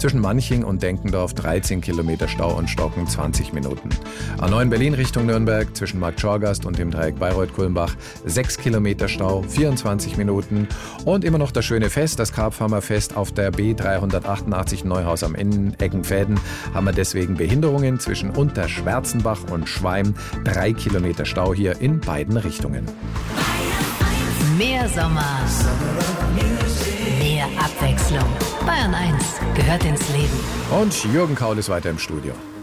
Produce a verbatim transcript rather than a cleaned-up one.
Zwischen Manching und Denkendorf dreizehn Kilometer Stau und Stocken zwanzig Minuten. A neun Berlin Richtung Nürnberg zwischen Markt Schorgast und dem Dreieck Bayreuth-Kulmbach sechs Kilometer Stau, vierundzwanzig Minuten. Und immer noch das schöne Fest, das Karpfarmerfest auf der B dreihundertachtundachtzig Neuhaus am Inn, Eckenfäden, haben wir deswegen Behinderungen zwischen Unterschwärzenbach und Schweim. Drei Kilometer Stau hier in beiden Richtungen. Mehr Sommer, mehr Abwechslung. Bayern eins gehört ins Leben. Und Jürgen Kaul ist weiter im Studio.